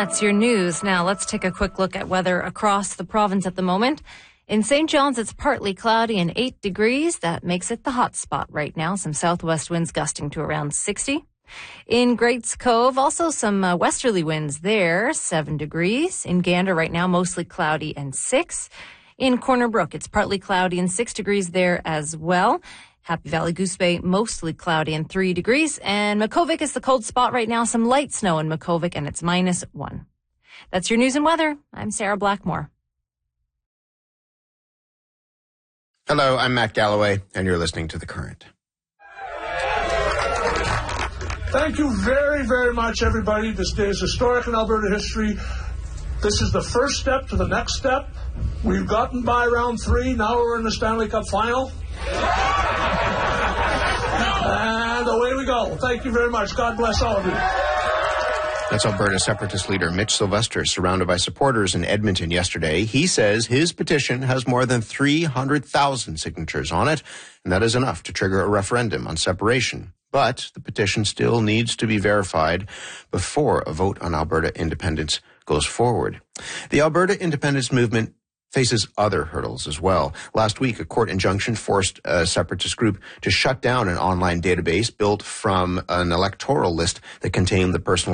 That's your news. Now let's take a quick look at weather across the province at the moment. In St. John's, it's partly cloudy and 8 degrees. That makes it the hot spot right now. Some southwest winds gusting to around 60. In Greats Cove, also some westerly winds there, 7 degrees. In Gander right now, mostly cloudy and 6. In Corner Brook, it's partly cloudy and 6 degrees there as well. Happy Valley Goose Bay, mostly cloudy and 3 degrees. And Makkovik is the cold spot right now. Some light snow in Makkovik, and it's -1. That's your news and weather. I'm Sarah Blackmore. Hello, I'm Matt Galloway, and you're listening to The Current. Thank you very, very much, everybody. This day is historic in Alberta history. This is the first step to the next step. We've gotten by round 3. Now we're in the Stanley Cup final. And away we go. Thank you very much. God bless all of you. That's Alberta Separatist leader Mitch Sylvester, surrounded by supporters in Edmonton yesterday. He says his petition has more than 300,000 signatures on it, and that is enough to trigger a referendum on separation. But the petition still needs to be verified before a vote on Alberta independence goes forward. The Alberta independence movement faces other hurdles as well. Last week, a court injunction forced a separatist group to shut down an online database built from an electoral list that contained the personal